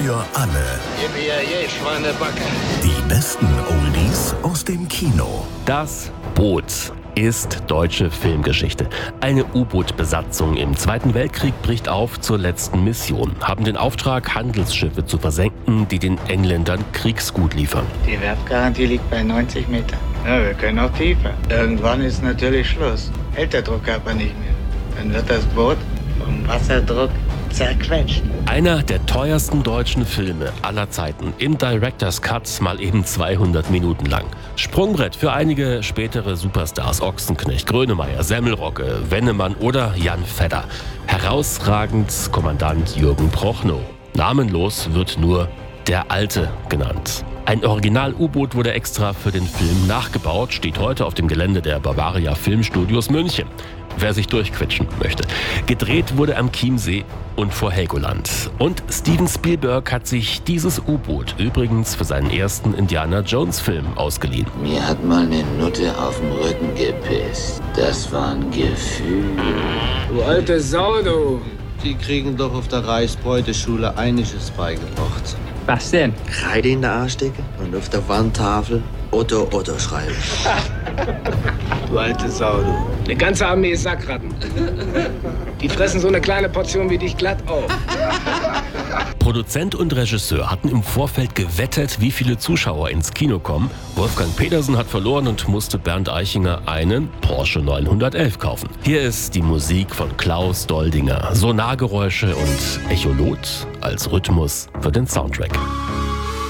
für alle. Schweinebacke. Die besten Oldies aus dem Kino. Das Boot ist deutsche Filmgeschichte. Eine U-Boot-Besatzung im Zweiten Weltkrieg bricht auf zur letzten Mission, haben den Auftrag, Handelsschiffe zu versenken, die den Engländern Kriegsgut liefern. Die Werftgarantie liegt bei 90 Metern. Ja, wir können auch tiefer. Irgendwann ist natürlich Schluss. Hält der Druck aber nicht mehr. Dann wird das Boot vom Wasserdruck zerquetscht. Einer der teuersten deutschen Filme aller Zeiten. Im Director's Cut mal eben 200 Minuten lang. Sprungbrett für einige spätere Superstars. Ochsenknecht, Grönemeyer, Semmelrogge, Wennemann oder Jan Fedder. Herausragend Kommandant Jürgen Prochnow. Namenlos wird nur der Alte genannt. Ein Original-U-Boot wurde extra für den Film nachgebaut, steht heute auf dem Gelände der Bavaria Filmstudios München. Wer sich durchquetschen möchte. Gedreht wurde am Chiemsee und vor Helgoland. Und Steven Spielberg hat sich dieses U-Boot übrigens für seinen ersten Indiana-Jones-Film ausgeliehen. Mir hat mal eine Nutte auf den Rücken gepisst. Das war ein Gefühl. Du alte Sau, du. Die kriegen doch auf der Reichsbeuteschule einiges beigebracht. Was denn? Kreide in der Arschdecke und auf der Wandtafel Otto Otto schreiben. Du alte Sau, du. Eine ganze Armee Sackratten. Die fressen so eine kleine Portion wie dich glatt auf. Produzent und Regisseur hatten im Vorfeld gewettet, wie viele Zuschauer ins Kino kommen. Wolfgang Petersen hat verloren und musste Bernd Eichinger einen Porsche 911 kaufen. Hier ist die Musik von Klaus Doldinger. Sonargeräusche und Echolot als Rhythmus für den Soundtrack.